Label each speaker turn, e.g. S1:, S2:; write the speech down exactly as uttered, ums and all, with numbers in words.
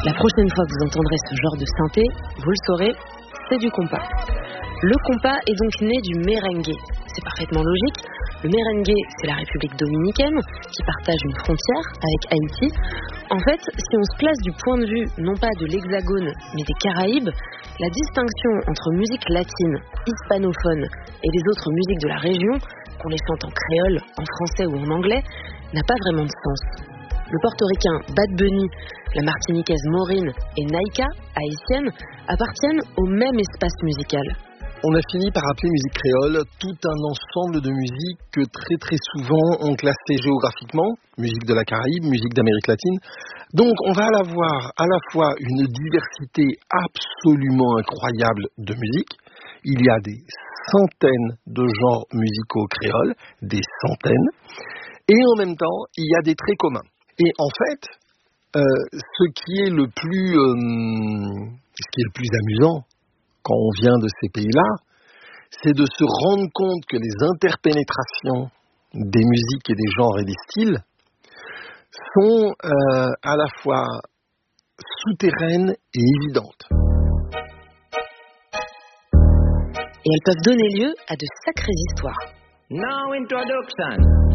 S1: La prochaine fois que vous entendrez ce genre de synthé, vous le saurez, c'est du compas. Le compas est donc né du merengue. C'est parfaitement logique. Le merengue, c'est la République dominicaine qui partage une frontière avec Haïti. En fait, si on se place du point de vue non pas de l'Hexagone, mais des Caraïbes, la distinction entre musique latine, hispanophone et les autres musiques de la région, qu'on les chante en créole, en français ou en anglais, n'a pas vraiment de sens. Le portoricain Bad Bunny, la martiniquaise Maureen et Naïka, haïtienne, appartiennent au même espace musical.
S2: On a fini par appeler musique créole tout un ensemble de musiques que très très souvent on classait géographiquement, musique de la Caraïbe, musique d'Amérique latine. Donc on va avoir à la fois une diversité absolument incroyable de musique. Il y a des centaines de genres musicaux créoles, des centaines, et en même temps il y a des traits communs. Et en fait, euh, ce qui est le plus, euh, ce qui est le plus amusant quand on vient de ces pays-là, c'est de se rendre compte que les interpénétrations des musiques et des genres et des styles sont euh, à la fois souterraines et évidentes.
S1: Et elles peuvent donner lieu à de sacrées histoires.
S3: Now introduction.